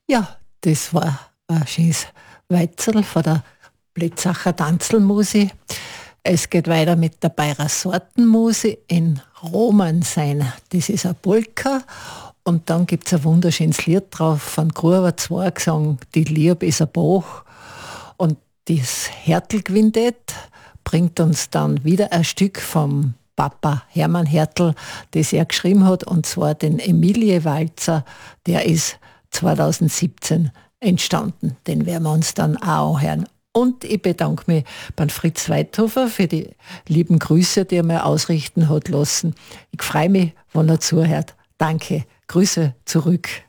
Ja, das war ein schönes Weizerl von der Blitzacher Tanzelmusi. Es geht weiter mit der Bayer Sortenmusi in Roman sein. Das ist eine Polka. Und dann gibt es ein wunderschönes Lied drauf von Gruber 2 gesungen, Die Lieb ist ein Bach. Und das Hertel-Quintett bringt uns dann wieder ein Stück vom Papa Hermann Hertel, das er geschrieben hat, und zwar den Emilie Walzer, der ist 2017 entstanden. Den werden wir uns dann auch anhören. Und ich bedanke mich beim Fritz Weithofer für die lieben Grüße, die er mir ausrichten hat lassen. Ich freue mich, wenn er zuhört. Danke. Grüße zurück.